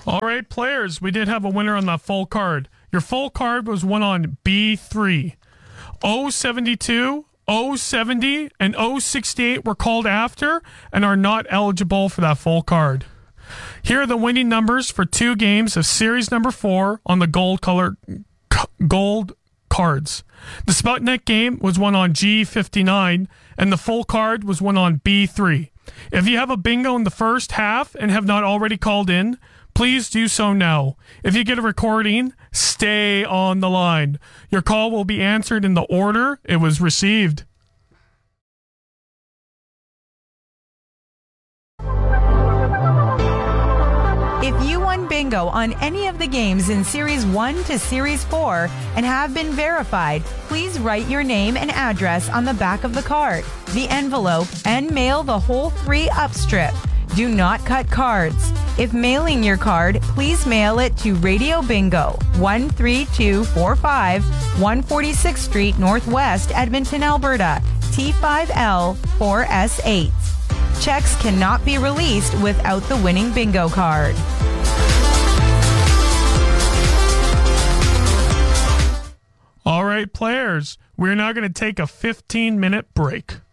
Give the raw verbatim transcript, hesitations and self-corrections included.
All right, players, we did have a winner on that full card. Your full card was one on B three. oh seventy-two, oh seventy, and oh sixty-eight were called after and are not eligible for that full card. Here are the winning numbers for two games of series number four on the gold color gold cards. The Sputnik game was one on G fifty-nine, and the full card was one on B three. If you have a bingo in the first half and have not already called in, please do so now. If you get a recording, stay on the line. Your call will be answered in the order it was received. If you won bingo on any of the games in Series one to Series four and have been verified, please write your name and address on the back of the card, the envelope, and mail the whole three up strip. Do not cut cards. If mailing your card, please mail it to Radio Bingo, one three two four five, one forty-sixth Street Northwest, Edmonton, Alberta, T five L four S eight. Checks cannot be released without the winning bingo card. All right, players, we're now going to take a fifteen minute break.